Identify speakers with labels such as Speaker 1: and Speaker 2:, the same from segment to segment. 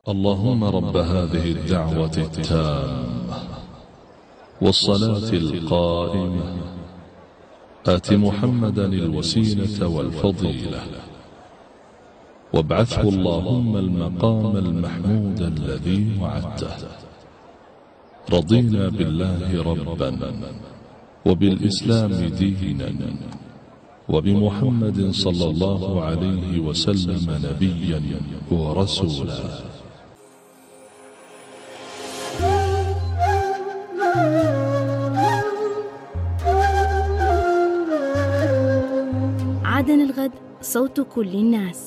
Speaker 1: اللهم رب هذه الدعوة التامة والصلاة القائمة آت محمدا الوسيلة والفضيلة وابعثه اللهم المقام المحمود الذي وعدته. رضينا بالله ربا وبالإسلام دينا وبمحمد صلى الله عليه وسلم نبيا ورسولا.
Speaker 2: عدن الغد، صوت كل الناس.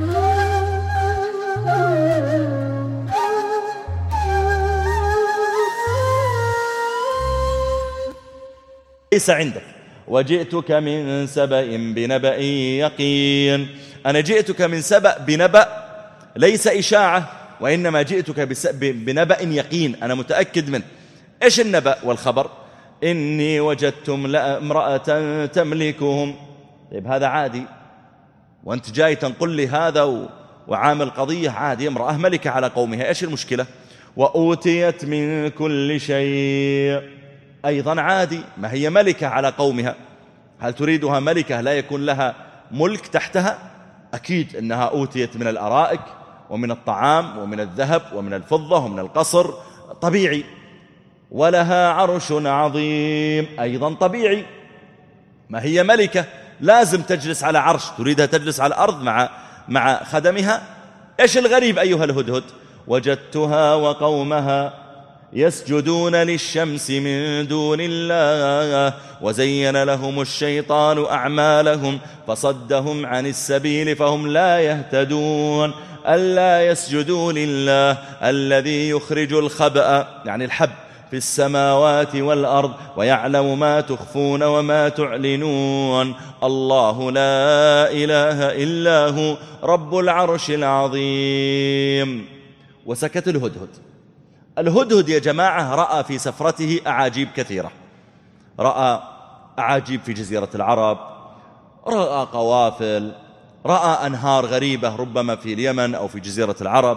Speaker 3: ليس عندك وجئتك من سبأ بنبأ يقين. أنا جئتك من سبأ بنبأ ليس إشاعة، وإنما جئتك بنبأ يقين، أنا متأكد منه. إيش النبأ والخبر؟ إني وجدت امرأة تملكهم. طيب هذا عادي، وأنت جاي تنقل لي هذا وعامل قضية عادي، امرأة ملكة على قومها، إيش المشكلة؟ وأوتيت من كل شيء، أيضا عادي، ما هي ملكة على قومها. هل تريدها ملكة لا يكون لها ملك تحتها؟ أكيد أنها أوتيت من الأرائك ومن الطعام ومن الذهب ومن الفضة ومن القصر، طبيعي. ولها عرش عظيم، أيضا طبيعي، ما هي ملكة لازم تجلس على عرش، تريدها تجلس على الأرض مع خدمها. إيش الغريب أيها الهدهد؟ وجدتها وقومها يسجدون للشمس من دون الله وزين لهم الشيطان أعمالهم فصدهم عن السبيل فهم لا يهتدون. ألا يسجدوا لله الذي يخرج الخبأ، يعني الحب، في السماوات والأرض ويعلم ما تخفون وما تعلنون. الله لا إله إلا هو رب العرش العظيم. وسكت الهدهد. الهدهد يا جماعة رأى في سفرته أعاجيب كثيرة، رأى أعاجيب في جزيرة العرب، رأى قوافل، رأى أنهار غريبة ربما في اليمن أو في جزيرة العرب،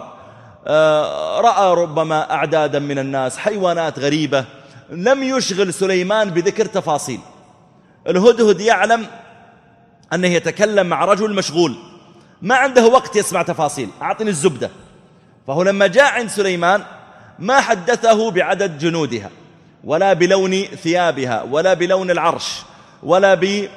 Speaker 3: رأى ربما أعدادا من الناس، حيوانات غريبة. لم يشغل سليمان بذكر تفاصيل. الهدهد يعلم أنه يتكلم مع رجل مشغول ما عنده وقت يسمع تفاصيل، أعطني الزبدة. فهو لما جاء عند سليمان ما حدثه بعدد جنودها ولا بلون ثيابها ولا بلون العرش ولا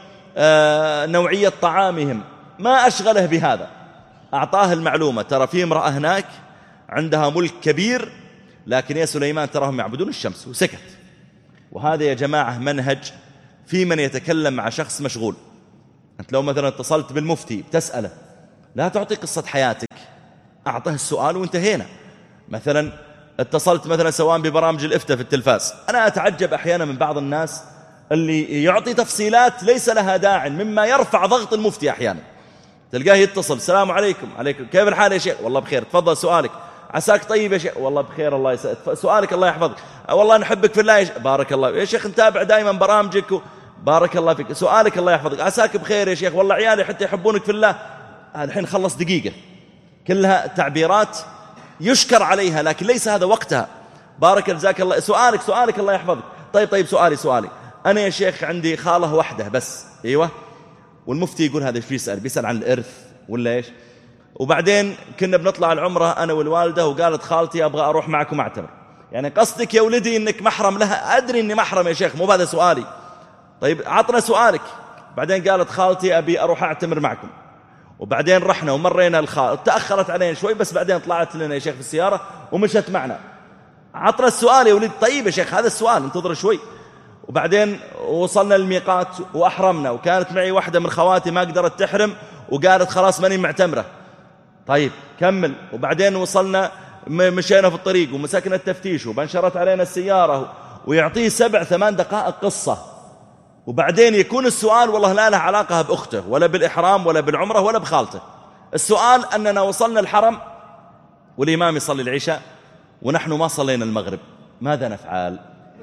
Speaker 3: بنوعية طعامهم، ما أشغله بهذا. أعطاه المعلومة، ترى في امرأة هناك عندها ملك كبير، لكن يا سليمان تراهم يعبدون الشمس، وسكت. وهذا يا جماعة منهج في من يتكلم مع شخص مشغول. أنت لو مثلا اتصلت بالمفتي بتسأله، لا تعطي قصة حياتك، أعطه السؤال وانتهينا. مثلا اتصلت مثلا سواء ببرامج الإفتاء في التلفاز، أنا أتعجب أحيانا من بعض الناس اللي يعطي تفصيلات ليس لها داع، مما يرفع ضغط المفتي. أحيانا تلقاه يتصل، السلام عليكم. عليكم، كيف الحال يا شيخ؟ والله بخير، تفضل سؤالك. عساك طيب يا شيخ؟ والله بخير الله يسعدك. سؤالك الله يحفظك. والله نحبك في الله يا شيخ. بارك الله يا شيخ، نتابع دائما برامجك بارك الله فيك. سؤالك الله يحفظك. عساك بخير يا شيخ، والله عيالي حتى يحبونك في الله. الحين خلص دقيقة، كلها تعبيرات يشكر عليها لكن ليس هذا وقتها. بارك جزاك الله. سؤالك الله يحفظك. طيب سؤالي أنا يا شيخ عندي خالة واحدة بس. أيوة. والمفتي يقول هذا ايش بيسأل عن الإرث ولا إيش؟ وبعدين كنا بنطلع العمرة أنا والوالدة، وقالت خالتي أبغى أروح معكم أعتمر. يعني قصدك يا ولدي إنك محرم لها؟ أدري إني محرم يا شيخ، مو بهذا سؤالي. طيب عطنا سؤالك. بعدين قالت خالتي أبي أروح أعتمر معكم. وبعدين رحنا ومرينا الخال، تأخرت علينا شوي بس بعدين طلعت لنا يا شيخ في السيارة ومشت معنا. عطنا السؤال يا ولد. طيب يا شيخ هذا السؤال، انتظر شوي. وبعدين وصلنا للميقات وأحرمنا، وكانت معي واحدة من خواتي ما قدرت تحرم وقالت خلاص ماني معتمرة. طيب كمل. وبعدين وصلنا، مشينا في الطريق ومسكنا التفتيش وبنشرت علينا السيارة، ويعطيه 7-8 دقائق قصة. وبعدين يكون السؤال والله لا له علاقة بأخته ولا بالإحرام ولا بالعمرة ولا بخالته. السؤال أننا وصلنا الحرم والإمام يصلي العشاء ونحن ما صلينا المغرب، ماذا نفعل؟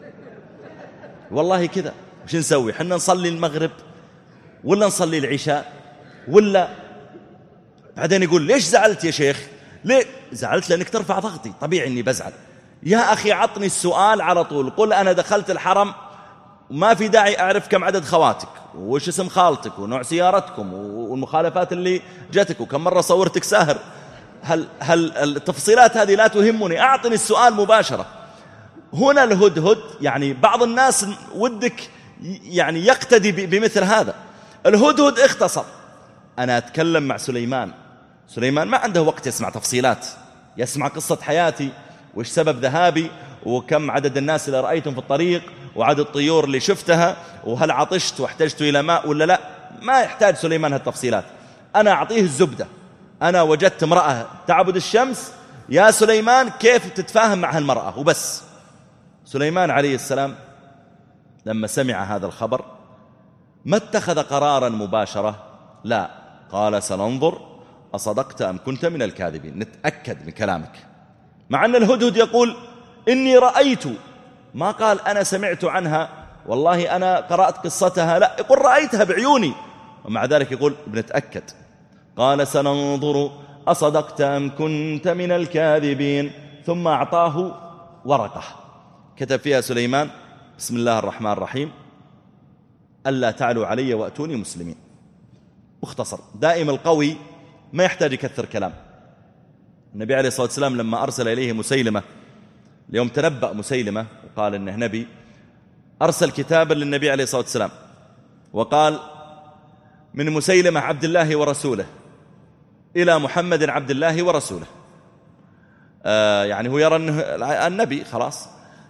Speaker 3: والله كذا، وش نسوي؟ حنا نصلي المغرب ولا نصلي العشاء ولا؟ بعدين يقول ليش زعلت يا شيخ؟ ليه؟ زعلت لأنك ترفع ضغطي، طبيعي أني بزعل. يا أخي عطني السؤال على طول، قل أنا دخلت الحرم وما في داعي أعرف كم عدد خواتك وش اسم خالتك ونوع سيارتكم والمخالفات اللي جاتك وكم مرة صورتك ساهر. هل التفصيلات هذه لا تهمني؟ أعطني السؤال مباشرة. هنا الهدهد يعني بعض الناس ودك يعني يقتدي بمثل هذا. الهدهد اختصر، أنا أتكلم مع سليمان. سليمان ما عنده وقت يسمع تفصيلات، يسمع قصة حياتي وإيش سبب ذهابي وكم عدد الناس اللي رأيتهم في الطريق وعدد الطيور اللي شفتها وهل عطشت واحتجت إلى ماء ولا لا. ما يحتاج سليمان هالتفصيلات، أنا أعطيه الزبدة. أنا وجدت امرأة تعبد الشمس، يا سليمان كيف تتفاهم مع هالمرأة وبس. سليمان عليه السلام لما سمع هذا الخبر ما اتخذ قرارا مباشرة، لا، قال سننظر أصدقت أم كنت من الكاذبين، نتأكد من كلامك. مع أن الهدهد يقول إني رأيت، ما قال أنا سمعت عنها والله أنا قرأت قصتها، لا، يقول رأيتها بعيوني، ومع ذلك يقول بنتأكد. قال سننظر أصدقت أم كنت من الكاذبين. ثم أعطاه ورقة كتب فيها سليمان بسم الله الرحمن الرحيم ألا تعلوا علي وأتوني مسلمين. مختصر. دائم القوي ما يحتاج يكثر كلام. النبي عليه الصلاة والسلام لما أرسل إليه مسيلمة، اليوم تنبأ مسيلمة وقال إنه نبي، أرسل كتابا للنبي عليه الصلاة والسلام وقال من مسيلمة عبد الله ورسوله إلى محمد عبد الله ورسوله. يعني هو يرى أنه النبي خلاص.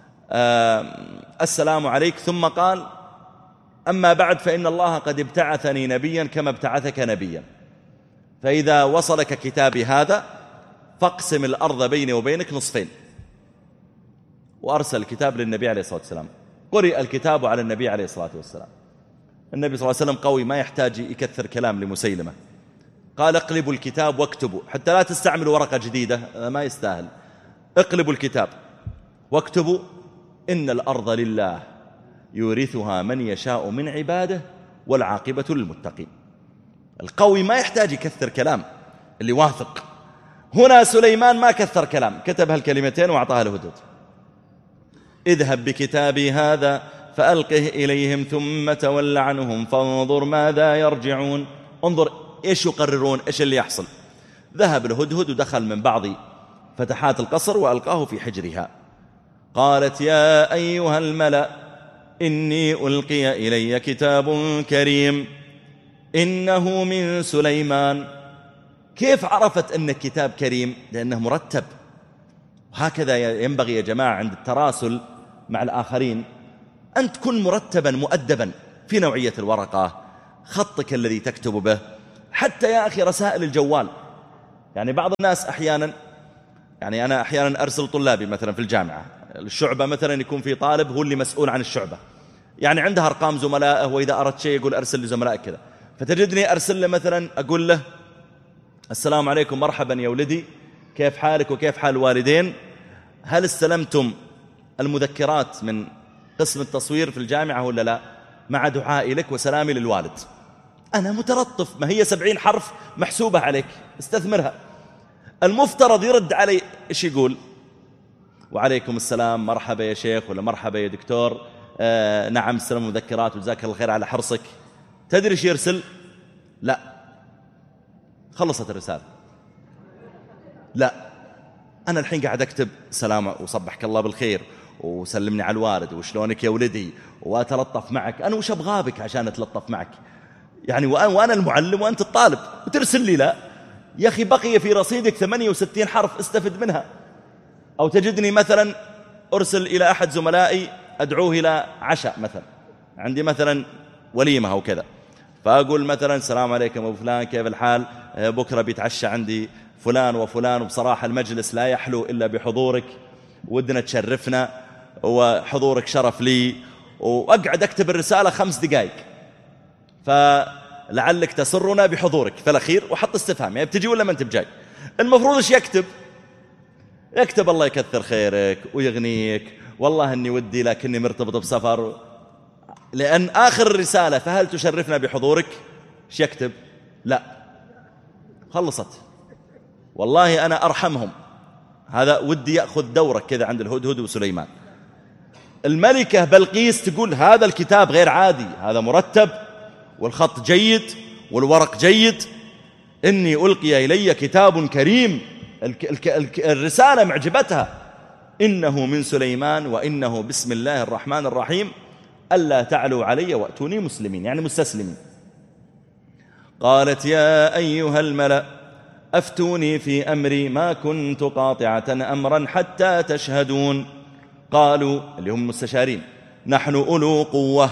Speaker 3: السلام عليك. ثم قال أما بعد فإن الله قد ابتعثني نبيا كما ابتعثك نبيا، فإذا وصلك كتابي هذا فاقسم الأرض بيني وبينك نصفين. وأرسل الكتاب للنبي عليه الصلاة والسلام. قرئ الكتاب على النبي عليه الصلاة والسلام. النبي صلى الله عليه وسلم قوي ما يحتاج يكثر كلام لمسيلمة. قال اقلبوا الكتاب واكتبوا، حتى لا تستعملوا ورقة جديدة، ما يستاهل. اقلبوا الكتاب واكتبوا إن الأرض لله يورثها من يشاء من عباده والعاقبة للمتقين. القوي ما يحتاج يكثر كلام، اللي واثق. هنا سليمان ما كثر كلام، كتب هالكلمتين وأعطاها الهدهد. اذهب بكتابي هذا فألقه إليهم ثم تول عنهم فانظر ماذا يرجعون. انظر إيش يقررون، إيش اللي يحصل. ذهب الهدهد ودخل من بعض فتحات القصر وألقاه في حجرها. قالت يا أيها الملأ إني ألقي إلي كتاب كريم إنه من سليمان. كيف عرفت أن كتاب كريم؟ لأنه مرتب. وهكذا ينبغي يا جماعة عند التراسل مع الآخرين أن تكون مرتبا مؤدبا في نوعية الورقة، خطك الذي تكتب به. حتى يا أخي رسائل الجوال، يعني بعض الناس أحيانا، يعني أنا أحيانا أرسل طلابي مثلا في الجامعة، الشعبة مثلا يكون في طالب هو اللي مسؤول عن الشعبة، يعني عندها أرقام زملائه، وإذا أردت شيء يقول أرسل لزملائك كذا. فتجدني أرسل له مثلا أقول له السلام عليكم مرحبا يا ولدي، كيف حالك وكيف حال الوالدين؟ هل استلمتم المذكرات من قسم التصوير في الجامعة ولا لا؟ مع دعائي لك وسلامي للوالد. أنا مترطف، ما هي 70 حرف محسوبة عليك، استثمرها. المفترض يرد علي إيش يقول؟ وعليكم السلام، مرحبا يا شيخ ولا مرحبا يا دكتور، نعم استلم مذكرات وجزاك الله خير على حرصك. تدري إيش يرسل؟ لا. خلصت الرسالة. لا، أنا الحين قاعد أكتب سلام وصبحك الله بالخير وسلمني على الوالد وشلونك يا ولدي وأتلطف معك. أنا وش أبغى بك عشان أتلطف معك؟ يعني وأنا المعلم وأنت الطالب وترسل لي لا؟ يا أخي بقي في رصيدك 68 حرف، استفد منها. أو تجدني مثلا أرسل إلى أحد زملائي أدعوه إلى عشاء مثلا، عندي مثلا وليمة أو كذا، فأقول مثلا السلام عليكم أبو فلان كيف الحال، بكرة بيتعشى عندي فلان وفلان، وبصراحة المجلس لا يحلو إلا بحضورك، ودنا تشرفنا وحضورك شرف لي. وأقعد أكتب الرسالة 5 دقائق، فلعلك تسرنا بحضورك في الأخير، وحط استفهام يعني بتجي ولا ما أنت بجاي. المفروض إيش يكتب؟ يكتب الله يكثر خيرك ويغنيك، والله أني ودي لكني مرتبط بسفر. لأن آخر الرسالة فهل تشرفنا بحضورك؟ إيش يكتب؟ لا. خلصت. والله أنا أرحمهم. هذا ودي يأخذ دورك كذا عند الهدهد وسليمان. الملكة بلقيس تقول هذا الكتاب غير عادي، هذا مرتب والخط جيد والورق جيد، إني ألقي إلي كتاب كريم. الرسالة معجبتها، إنه من سليمان وإنه بسم الله الرحمن الرحيم ألا تعلوا علي وأتوني مسلمين، يعني مستسلمين. قالت يا أيها الملأ أفتوني في أمري ما كنت قاطعة أمرا حتى تشهدون. قالوا اللي هم المستشارين نحن أولو قوة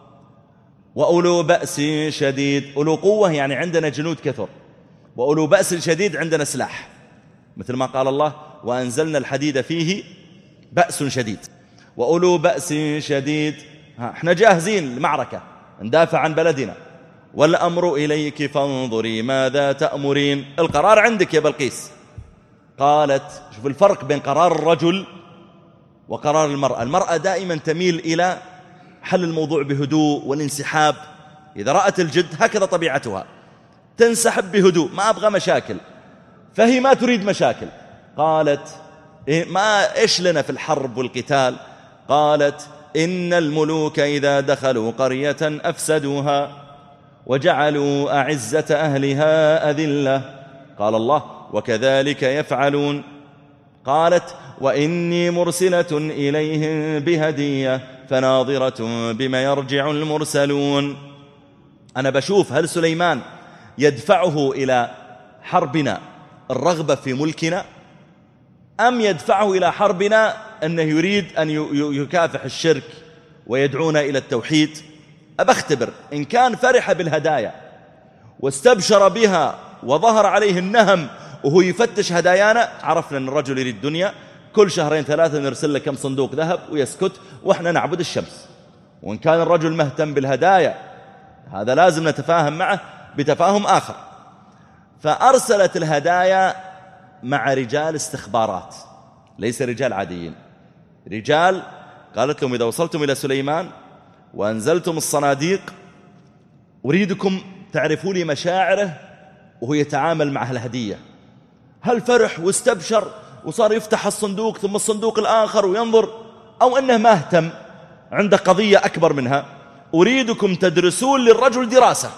Speaker 3: وأولو بأس شديد. أولو قوة يعني عندنا جنود كثر، وأولو بأس شديد عندنا سلاح، مثل ما قال الله وأنزلنا الحديد فيه بأس شديد. وأولو بأس شديد، احنا جاهزين للمعركة ندافع عن بلدنا. والأمر إليك فانظري ماذا تأمرين. القرار عندك يا بلقيس. قالت، شوف الفرق بين قرار الرجل وقرار المرأة. المرأة دائما تميل إلى حل الموضوع بهدوء والانسحاب، إذا رأت الجد هكذا طبيعتها، تنسحب بهدوء، ما أبغى مشاكل، فهي ما تريد مشاكل. قالت إيش لنا في الحرب والقتال؟ قالت إن الملوك إذا دخلوا قرية أفسدوها وجعلوا أعزة أهلها أذلة. قال الله وكذلك يفعلون. قالت وإني مرسلة إليهم بهدية فناظرة بما يرجع المرسلون. أنا بشوف هل سليمان يدفعه إلى حربنا الرغبة في ملكنا، أم يدفعه إلى حربنا أنه يريد أن يكافح الشرك ويدعونا إلى التوحيد. أبختبر إن كان فرح بالهدايا واستبشر بها وظهر عليه النهم وهو يفتش هدايانا، عرفنا أن الرجل يريد الدنيا، كل شهرين ثلاثة نرسل له كم صندوق ذهب ويسكت وإحنا نعبد الشمس. وإن كان الرجل مهتم بالهدايا هذا لازم نتفاهم معه بتفاهم آخر. فأرسلت الهدايا مع رجال استخبارات، ليس رجال عاديين، رجال قالت لهم إذا وصلتم إلى سليمان وأنزلتم الصناديق أريدكم تعرفوا لي مشاعره وهو يتعامل مع الهدية، هل فرح واستبشر وصار يفتح الصندوق ثم الصندوق الآخر وينظر، أو أنه ما اهتم عنده قضية أكبر منها. أريدكم تدرسون للرجل دراسة.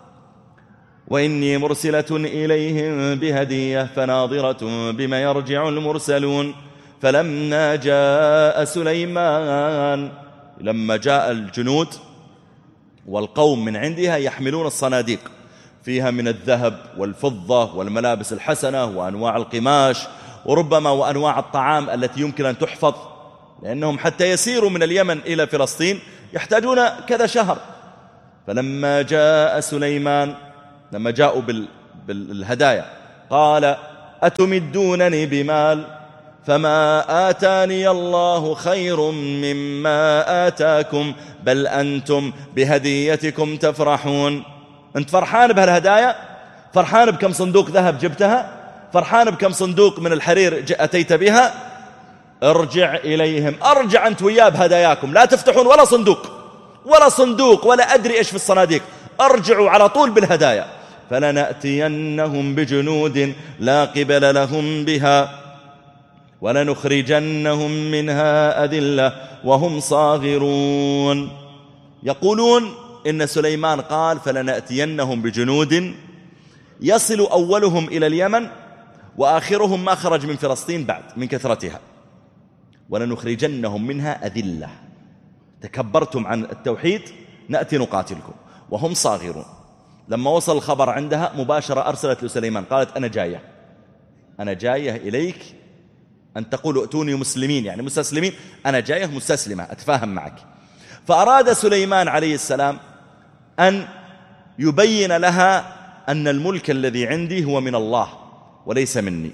Speaker 3: وإني مرسلة إليهم بهدية فناظرة بما يرجع المرسلون. فلما جاء سليمان، لما جاء الجنود والقوم من عندها يحملون الصناديق فيها من الذهب والفضة والملابس الحسنة وأنواع القماش وربما وأنواع الطعام التي يمكن أن تحفظ، لأنهم حتى يسيروا من اليمن إلى فلسطين يحتاجون كذا شهر. فلما جاء سليمان، لما جاءوا بالهدايا، قال أتمدونني بمال فما آتاني الله خير مما آتاكم بل أنتم بهديتكم تفرحون. أنت فرحان بهالهدايا؟ فرحان بكم صندوق ذهب جبتها؟ فرحان بكم صندوق من الحرير أتيت بها؟ ارجع إليهم، أرجع أنت وياه بهداياكم، لا تفتحون ولا صندوق ولا أدري إيش في الصناديق، أرجعوا على طول بالهدايا. فلنأتينهم بجنود لا قبل لهم بها ولنخرجنهم منها أذلة وهم صاغرون. يقولون إن سليمان قال فلنأتينهم بجنود يصل أولهم إلى اليمن وآخرهم ما خرج من فلسطين بعد من كثرتها، ولنخرجنهم منها أذلة، تكبرتم عن التوحيد نأتي نقاتلكم وهم صاغرون. لما وصل الخبر عندها مباشرة أرسلت لسليمان قالت أنا جاية إليك أن تقول ائتوني مسلمين، يعني مستسلمين، أنا جاية مستسلمة أتفاهم معك. فأراد سليمان عليه السلام أن يبين لها أن الملك الذي عندي هو من الله وليس مني،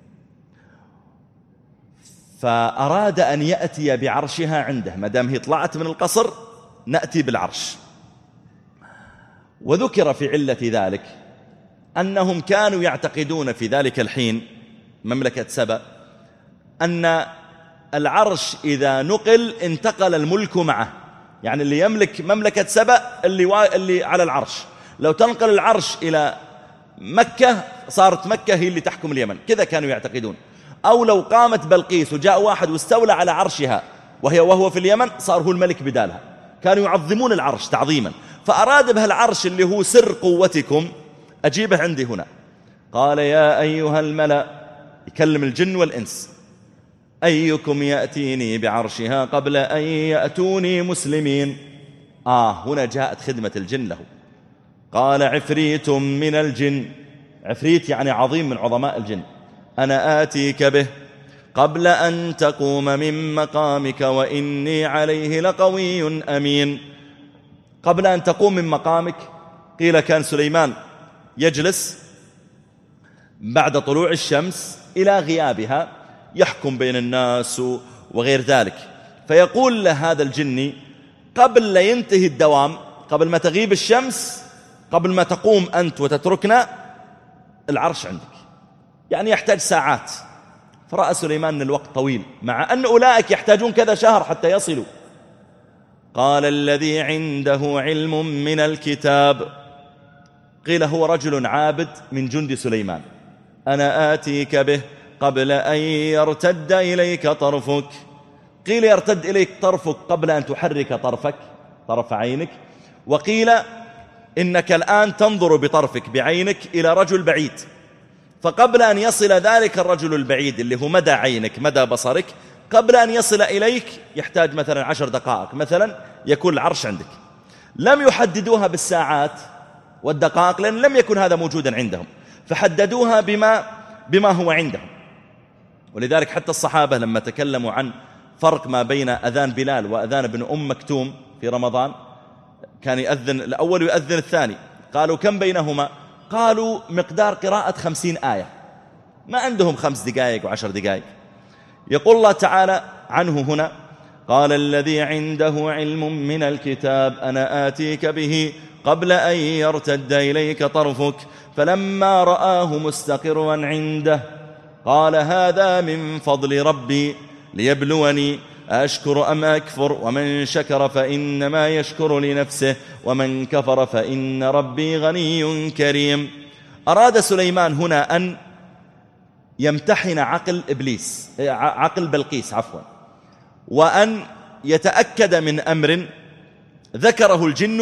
Speaker 3: فأراد أن يأتي بعرشها عنده، مدام هي طلعت من القصر نأتي بالعرش. وذكر في علة ذلك أنهم كانوا يعتقدون في ذلك الحين مملكة سبأ أن العرش إذا نقل انتقل الملك معه، يعني اللي يملك مملكة سبأ اللي على العرش، لو تنقل العرش إلى مكة صارت مكة هي اللي تحكم اليمن، كذا كانوا يعتقدون. أو لو قامت بلقيس وجاء واحد واستولى على عرشها وهو في اليمن، صار هو الملك بدالها. كانوا يعظمون العرش تعظيما. فأراد بهالعرش اللي هو سر قوتكم أجيبه عندي هنا. قال يا أيها الملأ، يكلم الجن والإنس، أيكم يأتيني بعرشها قبل أن يأتوني مسلمين. هنا جاءت خدمة الجن له. قال عفريت من الجن، عفريت يعني عظيم من عظماء الجن، أنا آتيك به قبل أن تقوم من مقامك وإني عليه لقوي أمين. قبل أن تقوم من مقامك، قيل كان سليمان يجلس بعد طلوع الشمس إلى غيابها يحكم بين الناس وغير ذلك، فيقول له هذا الجني قبل لا ينتهي الدوام، قبل ما تغيب الشمس، قبل ما تقوم أنت وتتركنا، العرش عندك. يعني يحتاج ساعات. فرأى سليمان أن الوقت طويل، مع أن أولئك يحتاجون كذا شهر حتى يصلوا. قال الذي عنده علم من الكتاب، قيل هو رجل عابد من جند سليمان، أنا آتيك به قبل أن يرتد إليك طرفك. قيل يرتد إليك طرفك قبل أن تحرك طرفك، طرف عينك. وقيل إنك الآن تنظر بطرفك بعينك إلى رجل بعيد، فقبل أن يصل ذلك الرجل البعيد اللي هو مدى عينك مدى بصرك، قبل أن يصل إليك يحتاج مثلا 10 دقائق مثلا يكون العرش عندك. لم يحددوها بالساعات والدقائق لأن لم يكن هذا موجودا عندهم، فحددوها بما هو عندهم. ولذلك حتى الصحابة لما تكلموا عن فرق ما بين أذان بلال وأذان ابن أم مكتوم في رمضان، كان يأذن الأول ويؤذن الثاني، قالوا كم بينهما؟ قالوا مقدار قراءة 50 آية، ما عندهم 5 دقائق و10 دقائق. يقول الله تعالى عنه هنا قال الذي عنده علم من الكتاب أنا آتيك به قبل أن يرتد إليك طرفك فلما رآه مستقرا عنده قال هذا من فضل ربي ليبلوني أشكر أم أكفر ومن شكر فإنما يشكر لنفسه ومن كفر فإن ربي غني كريم. أراد سليمان هنا أن يمتحن عقل بلقيس وأن يتأكد من أمر ذكره الجن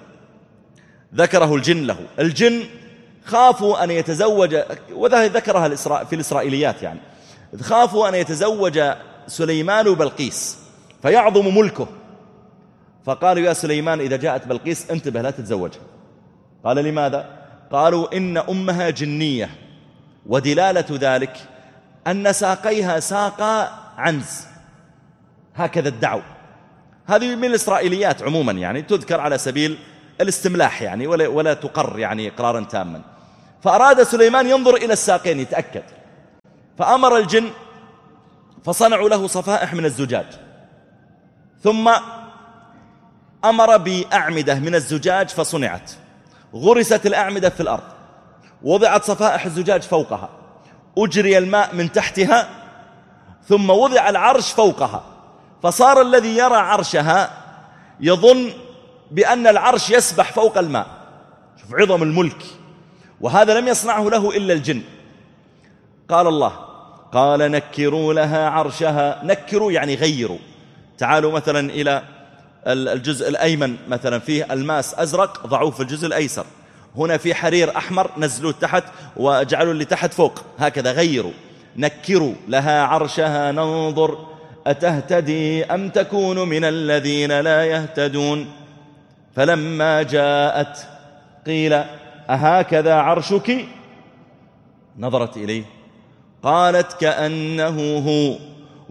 Speaker 3: له. الجن خافوا أن يتزوج، وذا ذكرها في الإسرائيليات، يعني خافوا أن يتزوج سليمان بلقيس فيعظم ملكه، فقالوا يا سليمان إذا جاءت بلقيس انتبه لا تتزوجها. قال لماذا؟ قالوا إن أمها جنية، ودلالة ذلك أن ساقيها ساقا عنز، هكذا الدعو. هذه من الإسرائيليات عموما، يعني تذكر على سبيل الاستملاح يعني ولا تقر يعني إقرارا تاما. فأراد سليمان ينظر إلى الساقين يتأكد، فأمر الجن فصنعوا له صفائح من الزجاج، ثم أمر بأعمدة من الزجاج فصنعت، غرست الأعمدة في الأرض، وضعت صفائح الزجاج فوقها، أجري الماء من تحتها، ثم وضع العرش فوقها، فصار الذي يرى عرشها يظن بأن العرش يسبح فوق الماء. شوف عظم الملك، وهذا لم يصنعه له إلا الجن. قال الله قال نكروا لها عرشها، نكروا يعني غيروا. تعالوا مثلا إلى الجزء الأيمن مثلا فيه الماس أزرق، ضعوه في الجزء الأيسر. هنا في حرير أحمر، نزلوه تحت وجعلوا اللي تحت فوق، هكذا غيروا. نكروا لها عرشها ننظر أتهتدي أم تكون من الذين لا يهتدون. فلما جاءت قيل أهكذا عرشك؟ نظرت إليه قالت كأنه هو